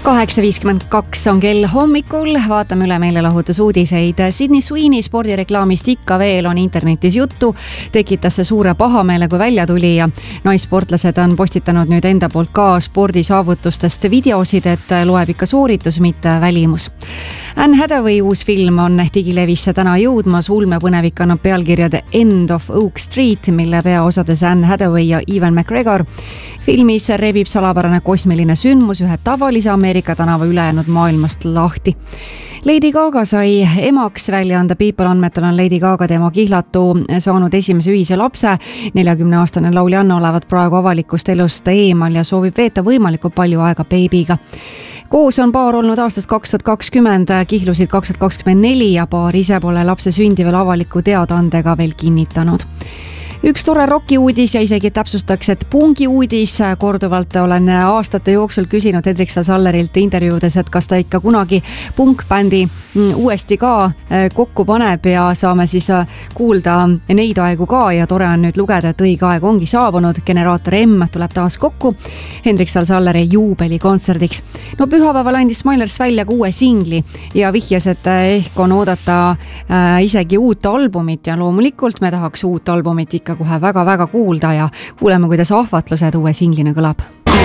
8:52 on kell hommikul, vaatame üle meelelahutusuudiseid. Sydney Sweeney spordireklaamist ikka veel on internetis juttu, tekitas see suure pahameele, kui välja tuli ja naissportlased on postitanud nüüd enda poolt ka spordisaavutustest videosid, et loeb ikka sooritus, mitte välimus. Anne Hathaway uus film on digilevisse täna jõudmas, ulmepõnevik annab pealkirja The End of Oak Street, mille peaosades Anne Hathaway ja Ewan McGregor. Filmis rebib salapärane kosmiline sündmus ühe tavalise Ameerika tänava ülejäänud maailmast lahti. Lady Gaga sai emaks, väljaande People andmetel on Lady Gaga tema kihlatu saanud esimese ühise lapse. 40-aastane lauljanna olevat praegu avalikust elust eemal ja soovib veeta võimalikult palju aega beebiga. Koos on paar olnud aastast 2020, kihlusid 2024 ja paar ise pole lapse sündi veel avaliku teadaandega veel kinnitanud. Üks tore roki uudis ja isegi täpsustaks, et pungi uudis. Korduvalt olen aastate jooksul küsinud Hendrik Sallerilt intervjuudes, et kas ta ikka kunagi punkbändi uuesti ka kokku paneb ja saame siis kuulda neid aegu ka ja tore on nüüd lugeda, et õige aeg ongi saabunud. Generaator M tuleb taas kokku Hendrik Salleri juubelikontserdiks. No pühapäeval andis Smilers välja ka uue singli ja vihjas, et ehk on oodata isegi uut albumit ja loomulikult me tahaks uut albumit ikka kohe väga-väga kuulda ja kuuleme, kuidas ahvatlused uue singlina kõlab.